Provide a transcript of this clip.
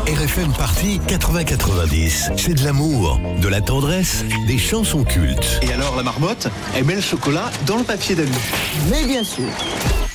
RFM Party 80-90. C'est de l'amour, de la tendresse, des chansons cultes. Et alors la marmotte, elle met le chocolat dans le papier d'alu. Mais bien sûr.